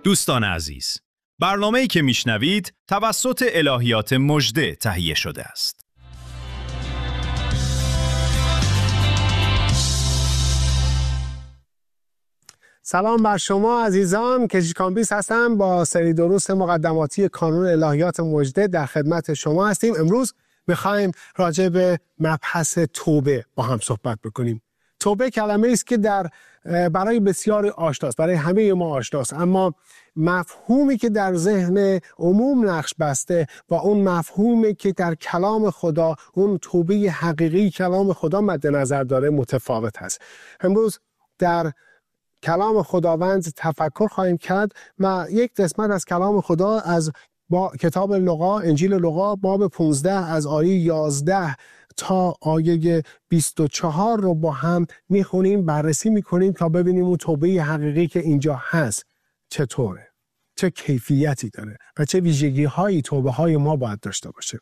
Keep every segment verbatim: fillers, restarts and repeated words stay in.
دوستان عزیز، برنامه‌ای که میشنوید توسط الهیات مژده تهیه شده است. سلام بر شما عزیزان، کشیش کامبیس هستم با سری دروس مقدماتی کانون الهیات مژده در خدمت شما هستیم. امروز میخوایم راجع به مبحث توبه با هم صحبت بکنیم. توبه کلمه است که در برای بسیاری آشناست، برای همه ما آشناست، اما مفهومی که در ذهن عموم نقش بسته با اون مفهومی که در کلام خدا، اون توبه حقیقی کلام خدا مد نظر داره متفاوت هست. امروز در کلام خداوند تفکر خواهیم کرد و یک قسمت از کلام خدا از با کتاب لوقا، انجیل لوقا باب پانزده از آیه یازده تا آیه بیست و چهار رو با هم میخونیم، بررسی میکنیم تا ببینیم اون توبه حقیقی که اینجا هست چطوره، چه کیفیتی داره و چه ویژگی هایی توبه های ما باید داشته باشه.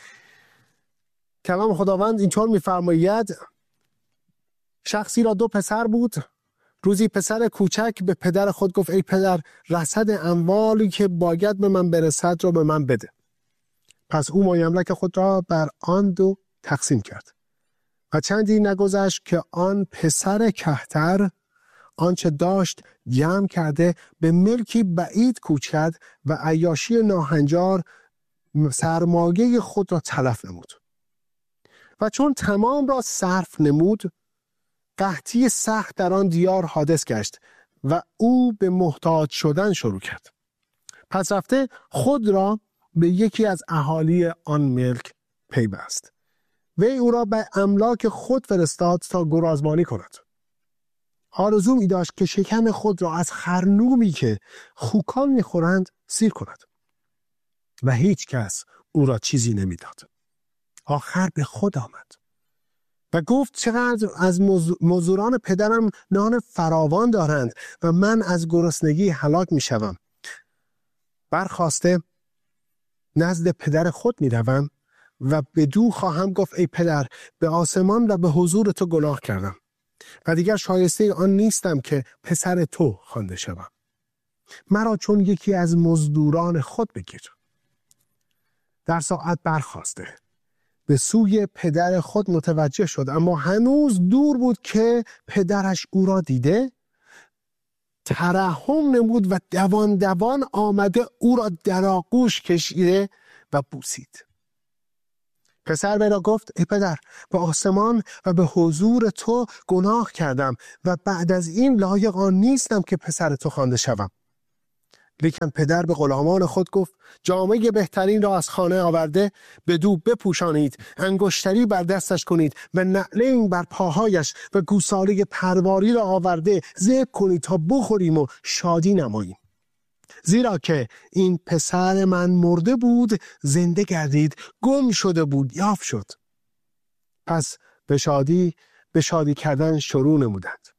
کلام خداوند اینطور میفرماید: شخصی را دو پسر بود. روزی پسر کوچک به پدر خود گفت: ای پدر، رصد اموالی که باید به من برسد را به من بده. پس او مایملک خود را بر آن دو تقسیم کرد و چندی نگذشت که آن پسر کهتر آنچه داشت جمع کرده به ملکی بعید کوچ کرد و عیاشی ناهنجار سرمایه خود را تلف نمود. و چون تمام را صرف نمود، قحطی سخت در آن دیار حادث گشت و او به محتاج شدن شروع کرد. پس رفته خود را به یکی از اهالی آن ملک پیوست. وی او را به املاک خود فرستاد تا گرازبانی کند. آرزو می داشت که شکم خود را از خرنومی که خوکان می خورند سیر کند و هیچ کس او را چیزی نمی داد. آخر به خود آمد و گفت: چقدر از مزدوران پدرم نان فراوان دارند و من از گرسنگی هلاک می شوم. برخاسته نزد پدر خود می روم و بدو خواهم گفت: ای پدر، به آسمان و به حضور تو گناه کردم و دیگر شایسته آن نیستم که پسر تو خوانده شوم. مرا چون یکی از مزدوران خود بگیر. در ساعت برخاسته به سوی پدر خود متوجه شد، اما هنوز دور بود که پدرش او را دیده ترحم نمود و دوان دوان آمده او را در آغوش کشیده و بوسید. پسر وی را گفت: ای پدر، به آسمان و به حضور تو گناه کردم و بعد از این لایق آن نیستم که پسر تو خوانده شوم. لیکن پدر به غلامان خود گفت: جامه بهترین را از خانه آورده بدو بپوشانید، انگشتری بر دستش کنید و نعلین بر پاهایش و گوساله پرواری را آورده ذبح کنید تا بخوریم و شادی نماییم. زیرا که این پسر من مرده بود زنده گردید، گم شده بود یافت شد. پس به شادی به شادی کردن شروع نمودند.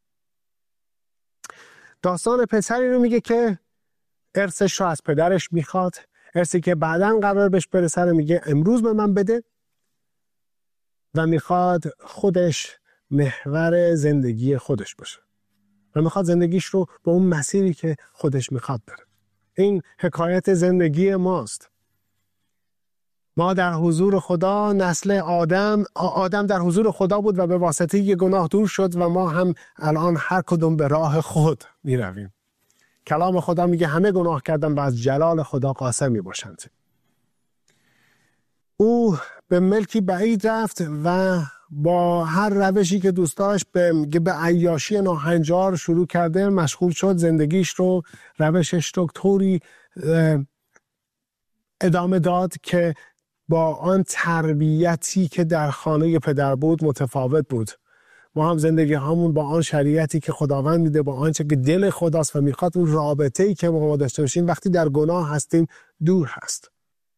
داستان پسری رو میگه که ارثش رو از پدرش میخواد، ارثی که بعداً قرار بهش برسه رو میگه امروز به من بده و میخواد خودش محور زندگی خودش باشه و میخواد زندگیش رو به اون مسیری که خودش میخواد بره. این حکایت زندگی ماست. ما در حضور خدا، نسل آدم آدم در حضور خدا بود و به واسطه یه گناه دور شد و ما هم الان هر کدوم به راه خود میرویم. کلام خدا میگه همه گناه کردن و از جلال خدا قاصر میباشند. او به ملکی بعید رفت و با هر روشی که دوست داشت به, به عیاشی ناهنجار شروع کرده، مشغول شد، زندگیش رو، روشش رو طوری ادامه داد که با آن تربیتی که در خانه پدر بود متفاوت بود. ما هم زندگی همون با آن شریعتی که خداوند میده، با آنچه که دل خداست و میخواد، اون رابطه‌ای که ما داشته باشیم وقتی در گناه هستیم دور هست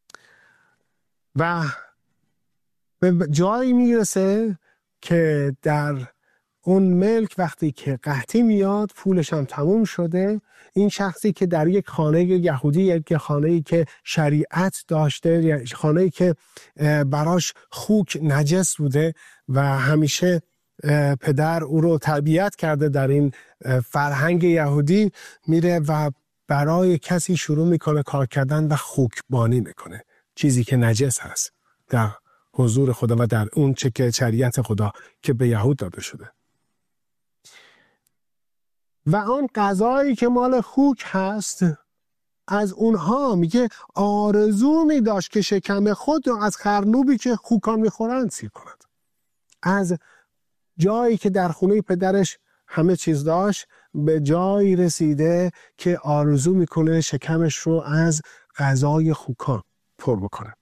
و به جایی میرسه که در اون ملک وقتی که قحطی میاد، پولش هم تموم شده، این شخصی که در یک خانه یهودی، یک خانه‌ای که شریعت داشته، خانه‌ای که براش خوک نجس بوده و همیشه پدر او رو تربیت کرده در این فرهنگ یهودی، میره و برای کسی شروع میکنه کار کردن و خوکبانی میکنه، چیزی که نجس هست در حضور خدا و در اون چه که شریعت خدا که به یهود داده شده. و آن غذایی که مال خوک هست، از اونها میگه آرزو می داشت که شکم خود رو از خرنوبی که خوکان میخورند سیر کند. از جایی که در خونه پدرش همه چیز داشت به جایی رسیده که آرزو میکنه شکمش رو از غذای خوکان پر بکنه.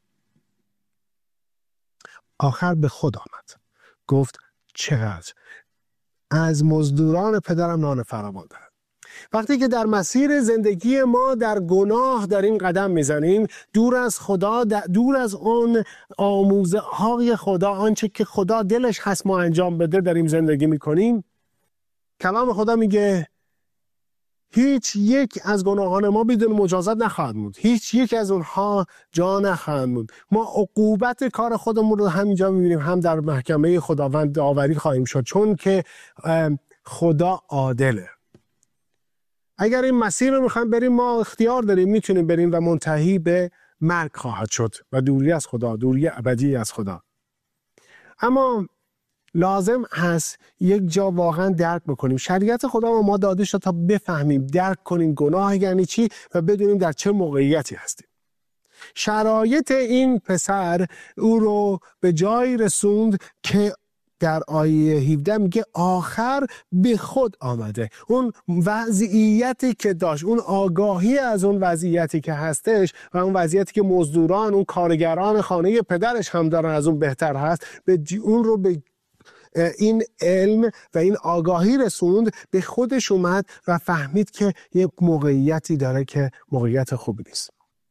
آخر به خود آمد، گفت چقدر از مزدوران پدرم نان فراوان دارد. وقتی که در مسیر زندگی ما در گناه داریم قدم میزنیم، دور از خدا، دور از اون آموزه های خدا، آنچه که خدا دلش هست ما انجام بده داریم زندگی میکنیم، کلام خدا میگه هیچ یک از گناهان ما بدون مجازات نخواهد بود، هیچ یک از اونها جا نخواهد بود. ما عقوبت کار خودمون رو همینجا میبینیم، هم در محکمه خداوند داوری خواهیم شد، چون که خدا عادله. اگر این مسیر رو میخوایم بریم ما اختیار داریم، میتونیم بریم و منتهی به مرگ خواهد شد و دوری از خدا، دوری ابدی از خدا. اما لازم هست یک جا واقعا درک بکنیم شریعت خدا ما ما داده شد تا بفهمیم، درک کنیم گناه یعنی چی و بدونیم در چه موقعیتی هستیم. شرایط این پسر او رو به جایی رسوند که در آیه هفده میگه آخر به خود آمده. اون وضعیتی که داشت، اون آگاهی از اون وضعیتی که هستش و اون وضعیتی که مزدوران، اون کارگران خانه پدرش هم دارن از اون بهتر هست، به اون رو به این علم و این آگاهی رسوند، به خودش اومد و فهمید که یک موقعیتی داره که موقعیت خوبی نیست.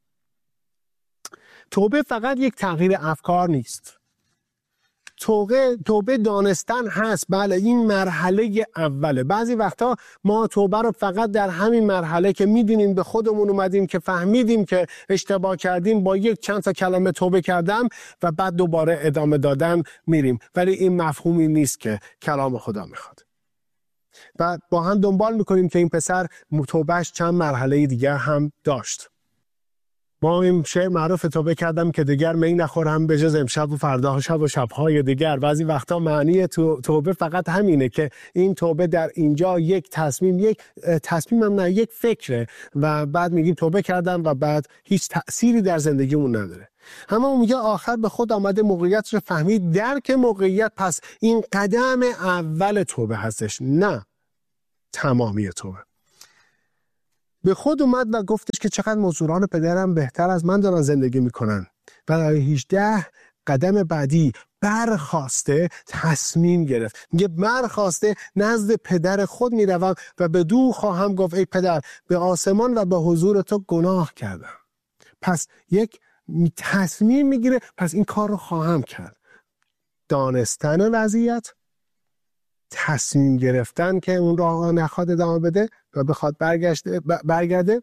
توبه فقط یک تغییر افکار نیست. توبه توبه دانستن هست. بله این مرحله اوله. بعضی وقتا ما توبه رو فقط در همین مرحله که میدونیم به خودمون اومدیم که فهمیدیم که اشتباه کردیم، با یک چند تا کلمه توبه کردم و بعد دوباره ادامه دادن میریم، ولی این مفهومی نیست که کلام خدا میخواد. بعد با هم دنبال میکنیم که این پسر توبهش چند مرحله دیگر هم داشت. ما این شعر معروف توبه کردم که دیگر می نخورم به جز امشب و فردا شب و شبهای دیگر. بعضی وقتا معنی توبه فقط همینه که این توبه در اینجا یک تصمیم، یک تصمیم هم نه، یک فکره و بعد میگیم توبه کردم و بعد هیچ تأثیری در زندگیمون نداره. اما اون میگه آخر به خود آمده، موقعیت رو فهمید، درک موقعیت. پس این قدم اول توبه هستش، نه تمامی توبه. به خود اومد و گفتش که چقدر مزدوران پدرم بهتر از من دارن زندگی میکنن. و در هجده قدم بعدی برخاسته تصمیم گرفت. میگه برخاسته نزد پدر خود میروم و به دو خواهم گفت ای پدر، به آسمان و به حضور تو گناه کردم. پس یک تصمیم میگیره، پس این کار رو خواهم کرد. دانستن وضعیت، تصمیم گرفتن که اون راه نخواد ادامه بده و بخواد برگشته برگرده.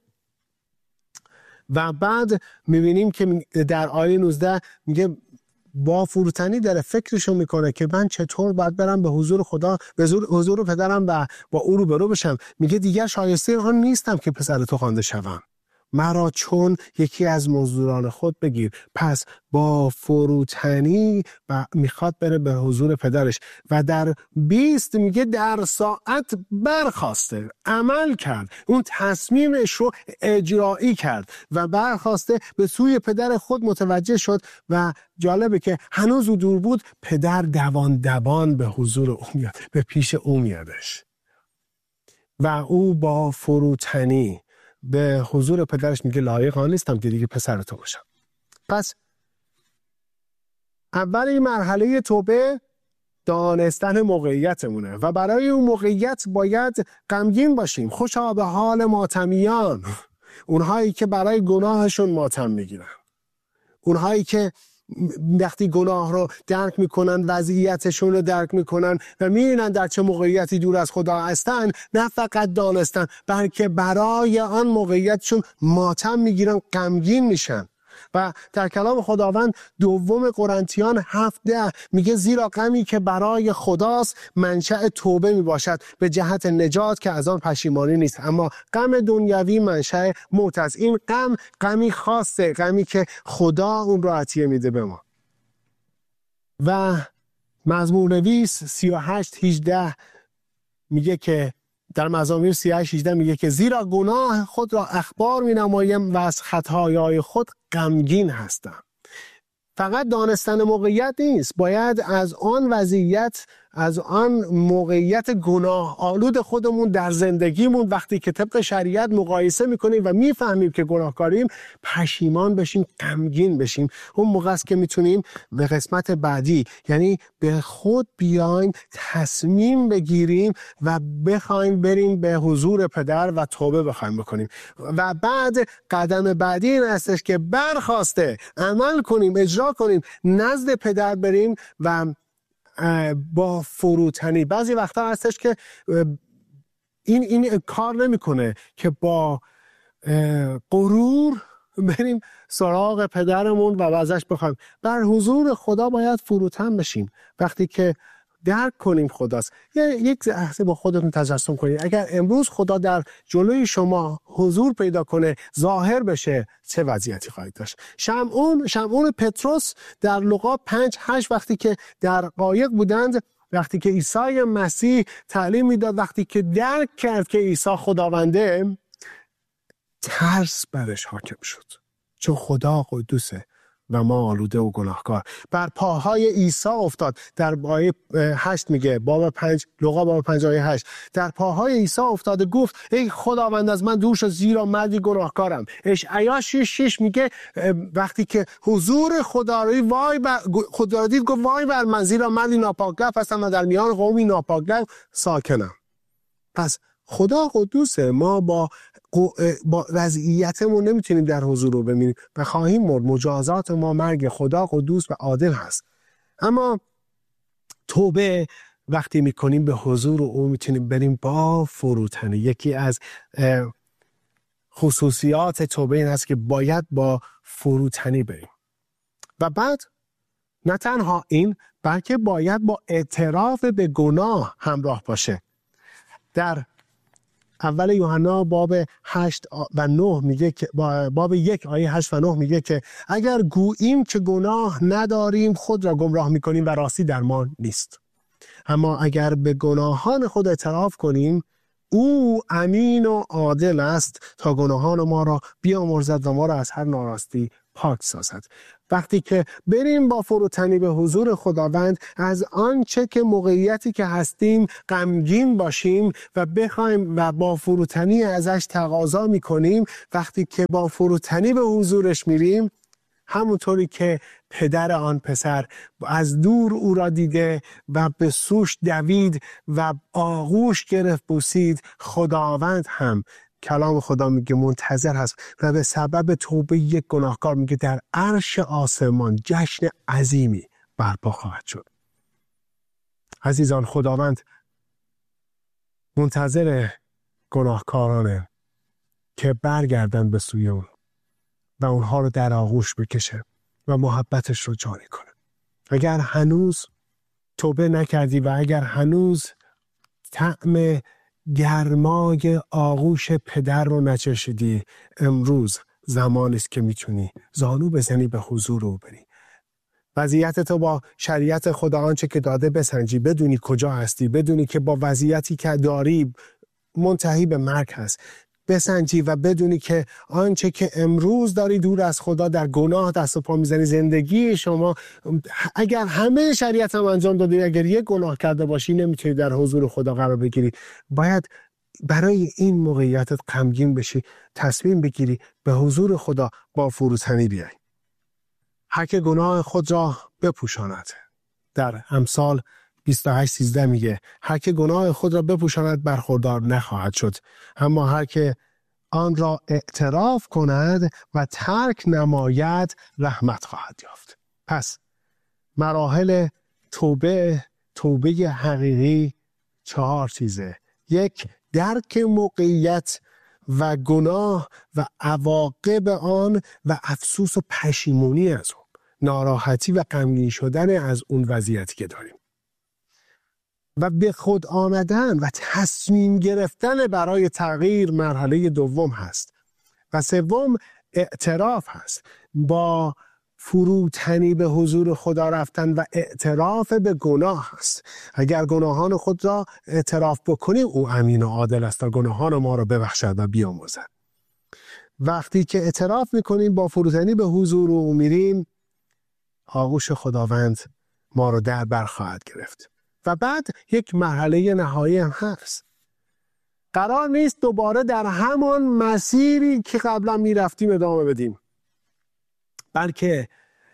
و بعد میبینیم که در آیه نوزده میگه با فروتنی داره فکرشو میکنه که من چطور باید برم به حضور خدا، به حضور پدرم و با او روبرو بشم. میگه دیگر شایسته آن نیستم که پسر تو خوانده شوم، مرا چون یکی از مزدوران خود بگیر. پس با فروتنی و میخواد بره به حضور پدرش و در بیست میگه در ساعت برخاسته، عمل کرد، اون تصمیمش رو اجرایی کرد و برخاسته به سوی پدر خود متوجه شد. و جالبه که هنوز او دور بود، پدر دوان دوان به حضور او میاد، به پیش او میادش و او با فروتنی به حضور پدرش میگه لایق آن نیستم که دیگه پسر تو باشم. پس اول این مرحله توبه دانستن موقعیتمونه و برای اون موقعیت باید غمگین باشیم. خوشا به حال ماتمیان، اونهایی که برای گناهشون ماتم میگیرن، اونهایی که وقتی گناه رو درک میکنن، وضعیتشون رو درک میکنن و میبینن در چه موقعیتی دور از خدا هستن، نه فقط دانستن بلکه برای آن موقعیتشون ماتم میگیرن، غمگین میشن. و در کلام خداوند دوم قرنتیان هفت ده میگه زیرا غمی که برای خداست منشأ توبه میباشد به جهت نجات که از آن پشیمانی نیست، اما غم دنیوی منشأ موت است. این غم غمی خاصه، غمی که خدا اون رو عطیه میده به ما. و مزمور نویس سی و هشت هجده میگه که در مزامیر سی و هشت هجده میگه که زیرا گناه خود را اخبار می نمایم و از خطاهای خود غمگین هستم. فقط دانستن موقعیت نیست، باید از آن وضعیت، از آن موقعیت گناه آلود خودمون در زندگیمون وقتی که طبق شریعت مقایسه میکنیم و میفهمیم که گناهکاریم پشیمان بشیم، غمگین بشیم. اون موقع است که میتونیم به قسمت بعدی، یعنی به خود بیایم، تصمیم بگیریم و بخوایم بریم به حضور پدر و توبه بخوایم بکنیم. و بعد قدم بعدی این هستش که برخواسته عمل کنیم، اجرا کنیم، نزد پدر بریم و با فروتنی. بعضی وقتا هستش که این این کار نمیکنه که با غرور بریم سراغ پدرمون و ازش بخوایم. در حضور خدا باید فروتن بشیم. وقتی که درک کنیم خداست، یک لحظه با خودتون تجسم کنید اگر امروز خدا در جلوی شما حضور پیدا کنه، ظاهر بشه، چه وضعیتی خواهید داشت؟ شمعون شمعون پتروس در لوقا پنج هشت وقتی که در قایق بودند، وقتی که عیسی مسیح تعلیم میداد، وقتی که درک کرد که عیسی خداونده، ترس برش حاکم شد، چون خدا قدوسه و ما آلوده و گناهکار. بر پاهای عیسی افتاد. در آیه هشت میگه، باب پنج، لوقا باب پنج آیه هشت، در پاهای عیسی افتاد و گفت ای خداوند از من دور شو زیرا مردی گناهکارم. اشعیا شش شش میگه وقتی که حضور خدا رو وای بر خدا رو دید گفت وای بر من زیرا مردی ناپاک هستم و در میان قومی ناپاک ساکنم. پس خدا قدوسه، ما با با وضعیتمون نمیتونیم در حضور رو ببینیم و خواهیم مرد. مجازات ما مرگ. خدا قدوس و عادل هست. اما توبه وقتی میکنیم به حضور او میتونیم بریم با فروتنی. یکی از خصوصیات توبه این هست که باید با فروتنی بریم. و بعد نه تنها این، بلکه باید با اعتراف به گناه همراه باشه. در اول یوحنا باب هشت و نه میگه که باب یک آیه هشت و نه میگه که اگر گوییم که گناه نداریم خود را گمراه میکنیم و راستی در ما نیست. اما اگر به گناهان خود اعتراف کنیم او امین و عادل است تا گناهان ما را بیامرزد و ما را از هر ناراستی پاک سازد. وقتی که بریم با فروتنی به حضور خداوند، از آنچه که موقعیتی که هستیم غمگین باشیم و بخوایم و با فروتنی ازش تقاضا میکنیم، وقتی که با فروتنی به حضورش میریم، همونطوری که پدر آن پسر از دور او را دیده و به سوش دوید و آغوش گرفت بوسید، خداوند هم، کلام خدا میگه، منتظر هست و به سبب توبه یک گناهکار میگه در عرش آسمان جشن عظیمی برپا خواهد شد. عزیزان، خداوند منتظر گناهکارانه که برگردن به سوی اون و اونها رو در آغوش بکشه و محبتش رو جاری کنه. اگر هنوز توبه نکردی و اگر هنوز طعم گرمای آغوش پدر رو نچشیدی، امروز زمانی است که میتونی زانو بزنی به حضور او بری. وضعیت تو با شریعت خدا آنچه که داده بسنجی، بدونی کجا هستی، بدونی که با وضعیتی که داری منتهی به مرگ هست، بسنجی و بدونی که آنچه که امروز داری دور از خدا در گناه دست و پا میزنی، زندگی شما اگر همه شریعت هم انجام دادی، اگر یک گناه کرده باشی نمیتونی در حضور خدا قرار بگیری. باید برای این موقعیتت غمگین بشی، تصمیم بگیری به حضور خدا با فروتنی بیای. هر که گناه خود را بپوشاند، در امثال بیست و هشت سیزده میگه هر که گناه خود را بپوشاند برخوردار نخواهد شد، اما هر که آن را اعتراف کند و ترک نماید رحمت خواهد یافت. پس مراحل توبه توبه حقیقی چهار چیزه. یک، درک موقعیت و گناه و عواقب آن و افسوس و پشیمونی از اون، ناراحتی و غمگین شدن از اون وضعیتی که داریم و به خود آمدن و تصمیم گرفتن برای تغییر مرحله دوم هست. و سوم اعتراف هست، با فروتنی به حضور خدا رفتن و اعتراف به گناه هست. اگر گناهان خود را اعتراف بکنیم او امین و عادل است تا گناهان ما را ببخشد و بیامرزد. وقتی که اعتراف میکنیم با فروتنی به حضور او میریم، آغوش خداوند ما رو در بر خواهد گرفت. و بعد یک مرحله نهایی هم هست. قرار نیست دوباره در همان مسیری که قبلا میرفتیم ادامه بدیم، بلکه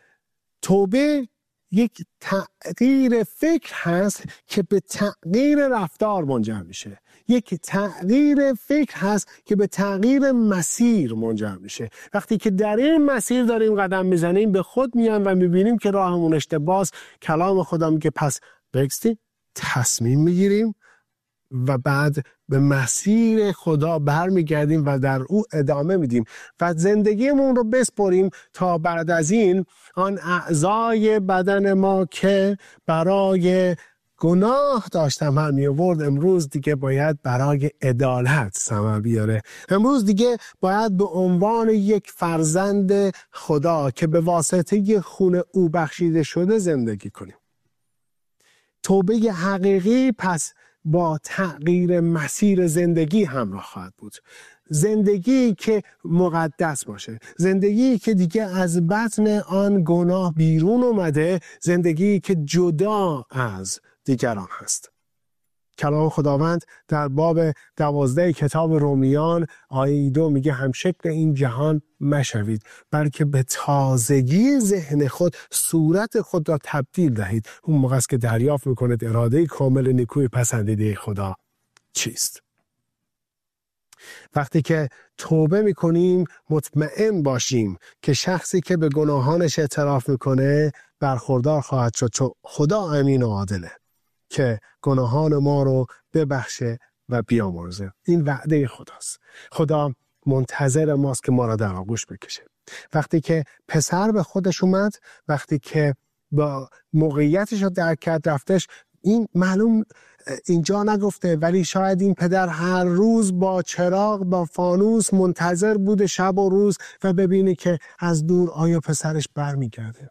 توبه یک تغییر فکر هست که به تغییر رفتار منجر میشه. یک تغییر فکر هست که به تغییر مسیر منجر میشه. وقتی که در این مسیر داریم قدم میزنیم، به خود میان و میبینیم که راهمون اشتباهه. کلام خدا میگه پس بگستیم، تصمیم میگیریم و بعد به مسیر خدا برمیگردیم و در او ادامه میدیم و زندگیمون رو بسپریم تا بعد از این آن اعضای بدن ما که برای گناه داشتم هم می آورد، امروز دیگه باید برای عدالت ثمر بیاره. امروز دیگه باید به عنوان یک فرزند خدا که به واسطه خون او بخشیده شده زندگی کنیم. توبه حقیقی پس با تغییر مسیر زندگی همراه خواهد بود. زندگی که مقدس باشه، زندگی که دیگه از بطن آن گناه بیرون اومده، زندگی که جدا از دیگران هست. کلام خداوند در باب دوازده کتاب رومیان آیه دو میگه هم شکل این جهان مشوید، بلکه به تازگی ذهن خود صورت خود را تبدیل دهید. اون موقع است که دریافت میکنید اراده کامل نیکوی پسندیده خدا چیست. وقتی که توبه میکنیم مطمئن باشیم که شخصی که به گناهانش اعتراف میکنه برخوردار خواهد شد، چون خدا امین و عادله که گناهان ما رو ببخشه و بیامرزه. این وعده خداست. خدا منتظر ماست که ما را در آغوش بکشه. وقتی که پسر به خودش اومد، وقتی که با موقعیتش رو درک کرد رفتش، این معلوم اینجا نگفته، ولی شاید این پدر هر روز با چراغ با فانوس منتظر بوده شب و روز و ببینه که از دور آیا پسرش برمیگرده.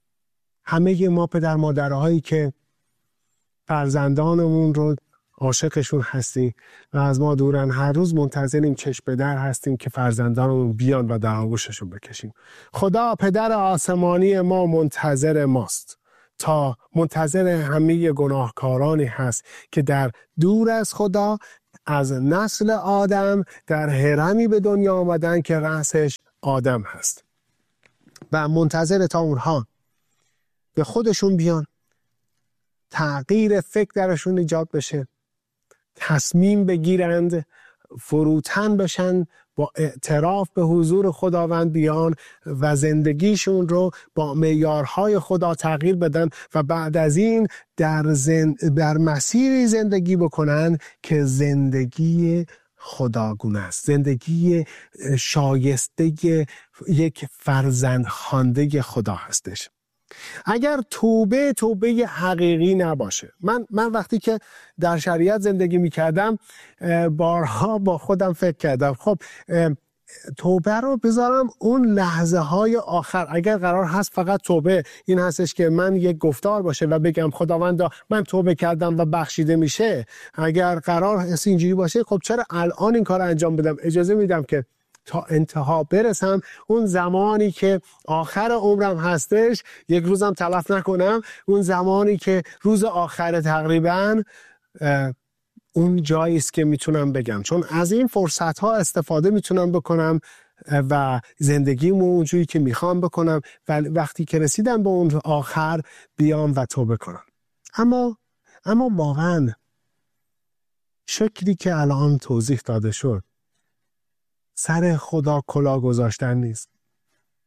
همه ما پدر مادرهایی که فرزندانمون رو عاشقشون هستیم و از ما دورن، هر روز منتظریم چشم به در هستیم که فرزندانمون بیان و در آغوششون بکشیم. خدا پدر آسمانی ما منتظر ماست، تا منتظر همه گناهکارانی هست که در دور از خدا از نسل آدم در هرمی به دنیا آمدن که رأسش آدم هست و منتظر تا اونها به خودشون بیان، تغییر فکر درشون ایجاد بشه، تصمیم بگیرند، فروتن بشن، با اعتراف به حضور خداوند بیان و زندگیشون رو با معیارهای خدا تغییر بدن و بعد از این در, زند... در مسیری زندگی بکنن که زندگی خداگونه است، زندگی شایسته یک فرزند خوانده خدا هستش. اگر توبه توبه حقیقی نباشه، من من وقتی که در شریعت زندگی میکردم بارها با خودم فکر کردم خب توبه رو بذارم اون لحظه های آخر. اگر قرار هست فقط توبه این هستش که من یک گفتار باشه و بگم خداوندا من توبه کردم و بخشیده میشه، اگر قرار هست اینجوری باشه، خب چرا الان این کار انجام بدم؟ اجازه میدم که تا انتها برسم، اون زمانی که آخر عمرم هستش یک روزم تلف نکنم، اون زمانی که روز آخر تقریبا اون جایی است که میتونم بگم چون از این فرصت ها استفاده میتونم بکنم و زندگیمو اونجوری که میخوام بکنم و وقتی که رسیدم به اون آخر بیام و توبه کنم. اما اما واقعا شکلی که الان توضیح داده شد سر خدا کلاه گذاشتن نیست.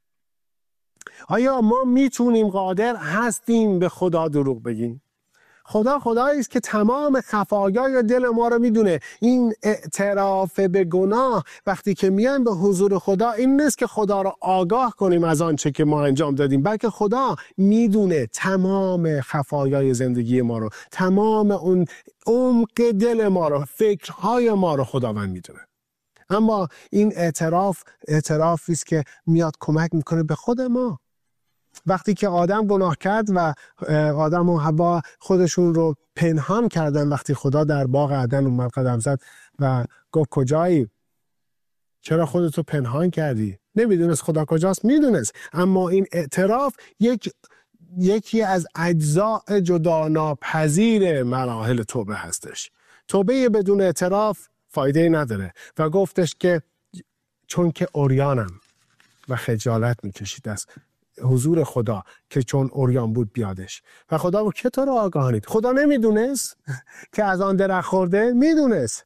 آیا ما میتونیم قادر هستیم به خدا دروغ بگیم؟ خدا خدایی است که تمام خفایای دل ما رو میدونه. این اعتراف به گناه وقتی که میایم به حضور خدا، این نیست که خدا رو آگاه کنیم از آنچه که ما انجام دادیم، بلکه خدا میدونه تمام خفایای زندگی ما رو، تمام اون عمق دل ما رو، فکرهای ما رو خداوند میدونه. اما این اعتراف اعترافی است که میاد کمک میکنه به خود ما. وقتی که آدم گناه کرد و آدم و حوا خودشون رو پنهان کردن، وقتی خدا در باغ عدن اومد قدم زد و گفت کجایی؟ چرا خودتو پنهان کردی؟ نمیدونست خدا کجاست؟ میدونست. اما این اعتراف یک یکی از اجزاء جدا ناپذیر مراحل توبه هستش. توبه بدون اعتراف فایده نداره و گفتش که چون که عریانم و خجالت میکشید از حضور خدا که چون عریان بود بیادش. و خدا گفت که تو رو آگاهانید. خدا نمیدونست که از آن درخت خورده؟ میدونست.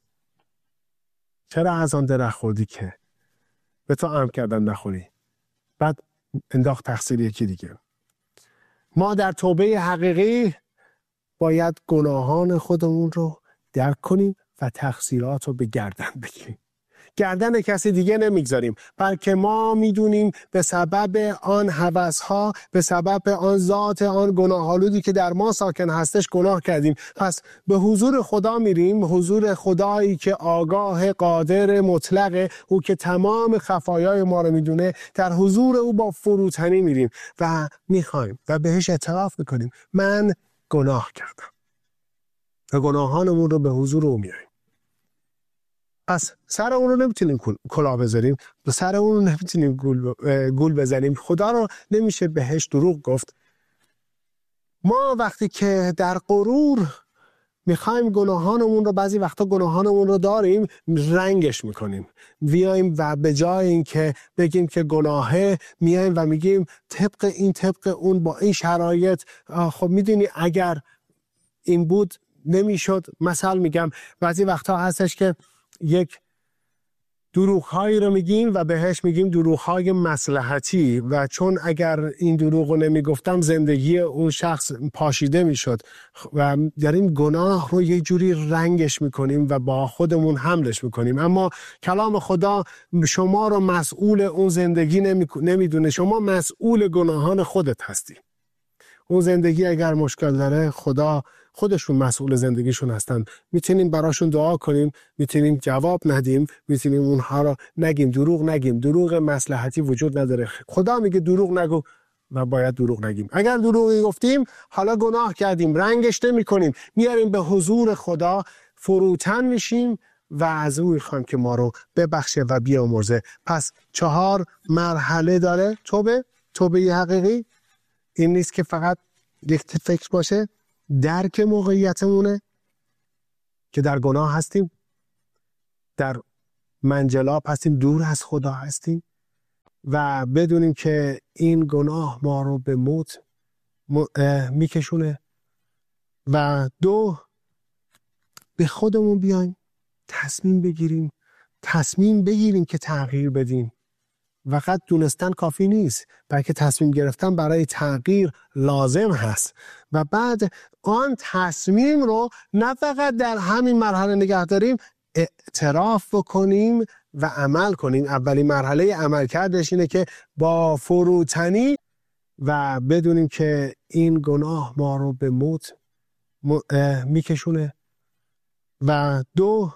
چرا از آن درخت خوردی که به تو امر کردن نخوری؟ بعد انداخت تقصیر یکی دیگه. ما در توبه حقیقی باید گناهان خودمون رو درک کنیم و تقصیرات رو به گردن بگیریم. گردن کسی دیگه نمیگذاریم، بلکه ما میدونیم به سبب آن هوس‌ها، به سبب آن ذات، آن گناه‌آلودی که در ما ساکن هستش گناه کردیم. پس به حضور خدا میریم، حضور خدایی که آگاه، قادر، مطلقه، او که تمام خفایای ما رو میدونه. در حضور او با فروتنی میریم و میخوایم و بهش اعتراف میکنیم من گناه کردم و گناهانمون رو به حضور او میاریم. پس سر اون رو نمیتونیم کلاه بذاریم، سر اون رو نمیتونیم گول, گول بزنیم. خدا رو نمیشه بهش دروغ گفت. ما وقتی که در غرور میخوایم گناهانمون رو، بعضی وقتا گناهانمون رو داریم، رنگش میکنیم. بیایم و به جای این که بگیم که گناهه، میایم و میگیم طبق این طبق اون با این شرایط. خب میدونی اگر این بود نمیشد. مثلا میگم بعضی وقتا هستش که یک دروغ‌هایی رو میگیم و بهش میگیم دروغ‌های مصلحتی و چون اگر این دروغ رو نمیگفتم زندگی اون شخص پاشیده میشد و در این گناه رو یه جوری رنگش میکنیم و با خودمون حملش میکنیم. اما کلام خدا شما رو مسئول اون زندگی نمیدونه. شما مسئول گناهان خودت هستی. اون زندگی اگر مشکل داره، خدا خودشون مسئول زندگیشون هستن. میتونیم براشون دعا کنیم، میتونیم جواب ندیم، میتونیم اونها رو نگیم، دروغ نگیم. دروغ مصلحتی وجود نداره. خدا میگه دروغ نگو و باید دروغ نگیم. اگر دروغی گفتیم، حالا گناه کردیم، رنگش نمی کنیم، میاریم به حضور خدا، فروتن میشیم و از او میخوایم که ما رو ببخشه و بیامرزه. پس چهار مرحله داره توبه. توبه حقیقی این نیست که فقط یک فکر باشه، درک موقعیتمونه که در گناه هستیم، در منجلاب هستیم، دور از خدا هستیم و بدونیم که این گناه ما رو به موت میکشونه. و دو، به خودمون بیایم، تصمیم بگیریم تصمیم بگیریم که تغییر بدیم. فقط دونستن کافی نیست، بلکه تصمیم گرفتن برای تغییر لازم هست. و بعد آن تصمیم رو نه فقط در همین مرحله نگه داریم، اعتراف بکنیم و عمل کنیم. اولین مرحله عمل کردش اینه که با فروتنی و بدونیم که این گناه ما رو به موت میکشونه. و دو،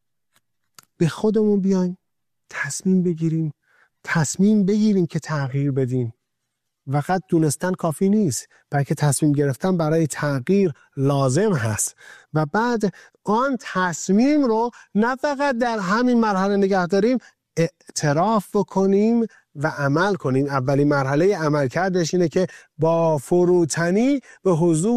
به خودمون بیایم، تصمیم بگیریم تصمیم بگیریم که تغییر بدیم. فقط دونستن کافی نیست، بلکه تصمیم گرفتن برای تغییر لازم هست. و بعد آن تصمیم رو نه فقط در همین مرحله نگه داریم، اعتراف بکنیم و عمل کنیم. اولین مرحله عمل کردش اینه که با فروتنی به حضور